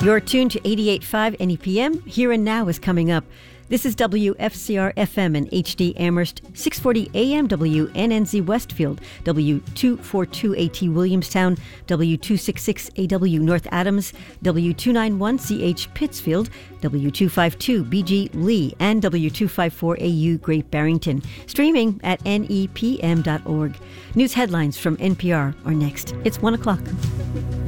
You're tuned to 88.5 NEPM. Here and Now is coming up. This is WFCR FM and HD Amherst, 640 AM WNNZ Westfield, W242AT Williamstown, W266AW North Adams, W291CH Pittsfield, W252BG Lee, and W254AU Great Barrington. Streaming at nepm.org. News headlines from NPR are next. It's 1 o'clock.